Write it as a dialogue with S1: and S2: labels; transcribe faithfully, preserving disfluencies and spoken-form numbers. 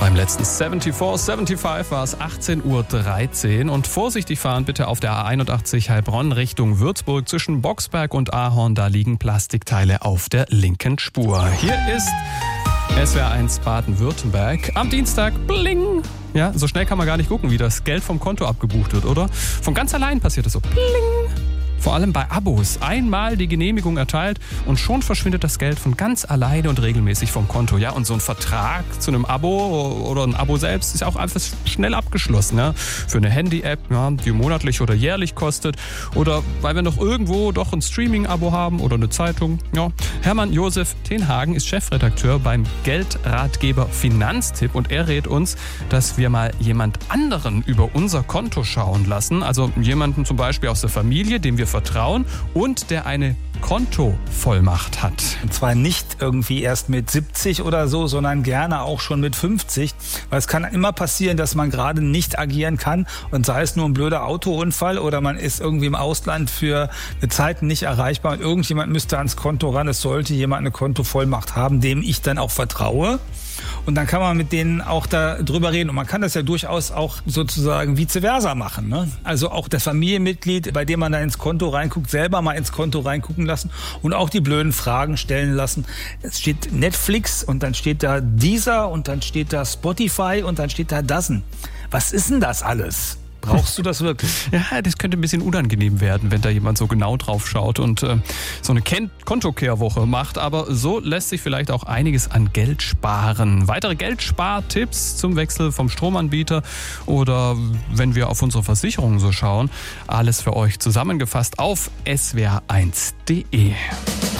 S1: Beim letzten vierundsiebzig, fünfundsiebzig war es achtzehn Uhr dreizehn und vorsichtig fahren bitte auf der A einundachtzig Heilbronn Richtung Würzburg zwischen Boxberg und Ahorn. Da liegen Plastikteile auf der linken Spur. Hier ist S W R eins Baden-Württemberg. Am Dienstag, bling! Ja, so schnell kann man gar nicht gucken, wie das Geld vom Konto abgebucht wird, oder? Von ganz allein passiert es so, bling! Vor allem bei Abos. Einmal die Genehmigung erteilt und schon verschwindet das Geld von ganz alleine und regelmäßig vom Konto. Ja, und so ein Vertrag zu einem Abo oder ein Abo selbst ist auch einfach schnell abgeschlossen. Ja? Für eine Handy-App, ja, die monatlich oder jährlich kostet. Oder weil wir noch irgendwo doch ein Streaming-Abo haben oder eine Zeitung. Ja. Hermann Josef Tenhagen ist Chefredakteur beim Geldratgeber Finanztipp und er rät uns, dass wir mal jemand anderen über unser Konto schauen lassen. Also jemanden zum Beispiel aus der Familie, dem wir vertrauen und der eine Kontovollmacht hat.
S2: Und zwar nicht irgendwie erst mit siebzig oder so, sondern gerne auch schon mit fünfzig. Weil es kann immer passieren, dass man gerade nicht agieren kann und sei es nur ein blöder Autounfall oder man ist irgendwie im Ausland für eine Zeit nicht erreichbar und irgendjemand müsste ans Konto ran. Es sollte jemand eine Kontovollmacht haben, dem ich dann auch vertraue. Und dann kann man mit denen auch darüber reden. Und man kann das ja durchaus auch sozusagen vice versa machen. Ne? Also auch das Familienmitglied, bei dem man da ins Konto reinguckt, selber mal ins Konto reingucken lassen und auch die blöden Fragen stellen lassen. Es steht Netflix und dann steht da Deezer und dann steht da Spotify und dann steht da Dazen. Was ist denn das alles? Brauchst du das wirklich?
S1: Ja, das könnte ein bisschen unangenehm werden, wenn da jemand so genau drauf schaut und äh, so eine Ken- Kontokehrwoche macht. Aber so lässt sich vielleicht auch einiges an Geld sparen. Weitere Geldspartipps zum Wechsel vom Stromanbieter oder wenn wir auf unsere Versicherungen so schauen, alles für euch zusammengefasst auf S W R eins punkt de.